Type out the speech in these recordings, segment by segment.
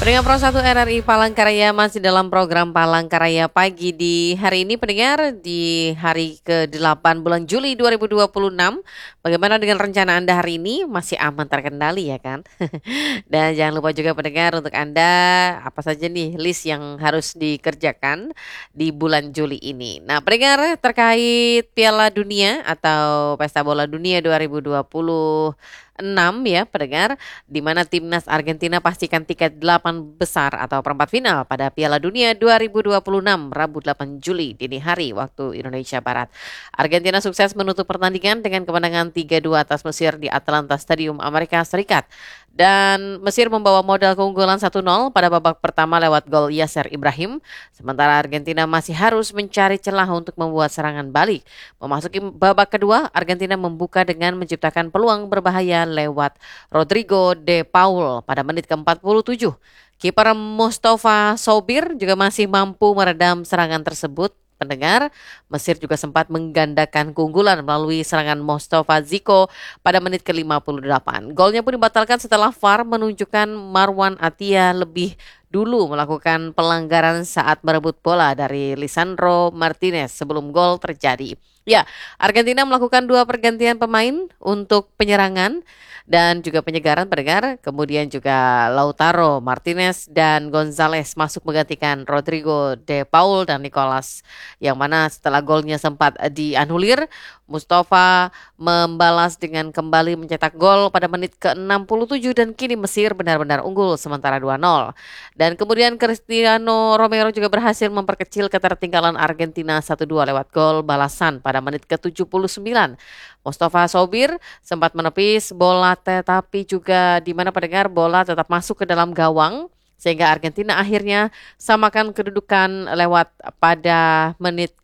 Pendengar Pro 1 RRI Palangkaraya masih dalam program Palangkaraya Pagi di hari ini pendengar di hari ke-8 bulan Juli 2026. Bagaimana dengan rencana Anda hari ini? Masih aman terkendali ya kan? Dan jangan lupa juga pendengar untuk Anda apa saja nih list yang harus dikerjakan di bulan Juli ini. Nah pendengar terkait Piala Dunia atau Pesta Bola Dunia 2026 ya pendengar, di mana timnas Argentina pastikan tiket 8 besar atau perempat final pada Piala Dunia 2026 Rabu 8 Juli dini hari waktu Indonesia Barat. Argentina sukses menutup pertandingan dengan kemenangan 3-2 atas Mesir di Atlanta Stadium Amerika Serikat. Dan Mesir membawa modal keunggulan 1-0 pada babak pertama lewat gol Yasser Ibrahim. Sementara Argentina masih harus mencari celah untuk membuat serangan balik. Memasuki babak kedua, Argentina membuka dengan menciptakan peluang berbahaya lewat Rodrigo de Paul pada menit ke-47. Kiper Mustafa Sobir juga masih mampu meredam serangan tersebut. Pendengar, Mesir juga sempat menggandakan keunggulan melalui serangan Mustafa Ziko pada menit ke-58. Golnya pun dibatalkan setelah VAR menunjukkan Marwan Atia lebih dulu melakukan pelanggaran saat merebut bola dari Lisandro Martinez sebelum gol terjadi. Ya, Argentina melakukan 2 pergantian pemain untuk penyerangan dan juga penyegaran pendengar. Kemudian juga Lautaro Martinez dan Gonzalez masuk menggantikan Rodrigo de Paul dan Nicolas, yang mana setelah golnya sempat dianulir, Mustafa membalas dengan kembali mencetak gol pada menit ke-67 dan kini Mesir benar-benar unggul sementara 2-0. Dan kemudian Cristiano Romero juga berhasil memperkecil ketertinggalan Argentina 1-2 lewat gol balasan pada menit ke-79. Mustafa Sobir sempat menepis bola tetapi juga di mana pendengar bola tetap masuk ke dalam gawang sehingga Argentina akhirnya samakan kedudukan lewat pada menit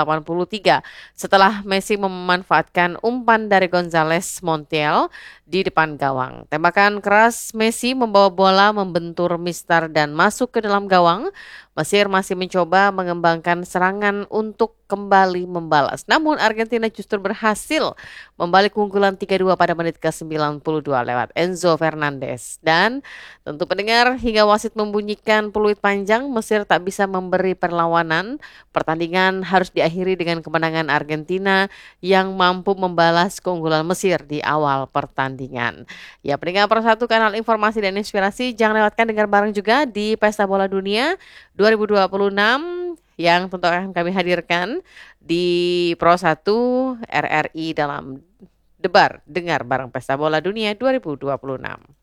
ke-83 setelah Messi memanfaatkan umpan dari Gonzalez Montiel di depan gawang. Tembakan keras Messi membawa bola membentur Mister dan masuk ke dalam gawang. Mesir masih mencoba mengembangkan serangan untuk kembali membalas. Namun Argentina justru berhasil membalik keunggulan 3-2 pada menit ke-92 lewat Enzo Fernandez. Dan tentu pendengar, hingga wasit membunyikan peluit panjang, Mesir tak bisa memberi perlawanan. Pertandingan harus diakhiri dengan kemenangan Argentina yang mampu membalas keunggulan Mesir di awal pertandingan. Ya, pendengar Pro 1 kanal informasi dan inspirasi, jangan lewatkan dengar bareng juga di Pesta Bola Dunia 2026 yang tentu akan kami hadirkan di Pro 1 RRI dalam Debar Dengar Bareng Pesta Bola Dunia 2026.